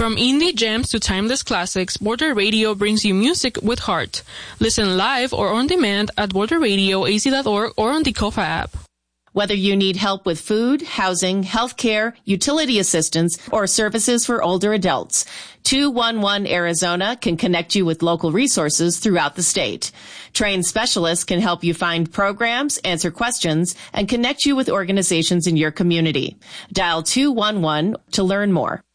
From indie gems to timeless classics, Border Radio brings you music with heart. Listen live or on demand at borderradioaz.org or on the Kofa app. Whether you need help with food, housing, healthcare, utility assistance, or services for older adults, 211 Arizona can connect you with local resources throughout the state. Trained specialists can help you find programs, answer questions, and connect you with organizations in your community. Dial 211 to learn more.